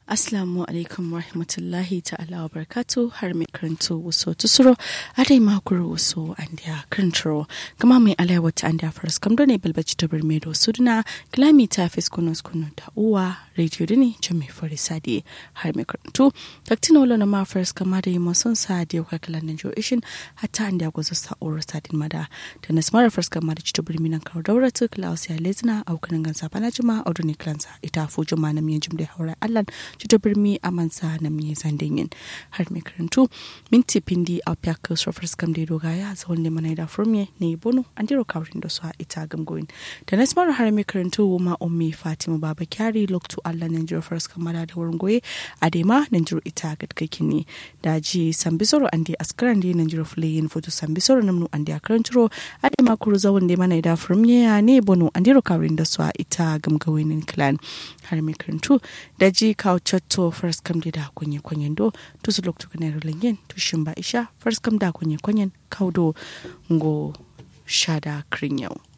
Assalamu alaikum warahmatullahi ta'ala wa barakatuh har mai karanto waso tusuro adai makuru waso andiya karantaro kama mai alaiwa ta andiya faras kamdo ne balbaci ta birme da wasu duna kilami ta fes kunos ta uwa radio dini jami farisadi har mai karanto taktina wala na ma faras kama da yi mason sa da yau kakalan na jo ishin hatta andiya gwazo sa oro sadin mada da na smara faras kama da cito birmi nan karo daura tu kila wasu ya lezina a wukanin gansa bana jima a ne kilansa ita fu jima na miyan jim da haura allan cito birmi a mansa na miye zandin yin har mai karantu minti pindi a piyaka sofars kam da doga ya zaun da mana da furmiye ne bono an diro kawrin da su a ita gamgoyin da na smara har mai karantu ma ummi fatima baba kyari loktu allah nan jiro fars kamara da wurin goye a dema nan jiro ita gadkakin ne da ji sambisoro an da askaran da nan jiro fulayin foto sambisoro namnu an da karanturo a dema kuru zaun da mana da furmiye ya ne bono an diro kawrin da su a ita gamgoyin clan har mai karantu da ji kawo chatto first kam da kunye kunyen do to su lokto kana rolingen to shimba isha first kam da kunye kunyen kaudo ngo shada krinyau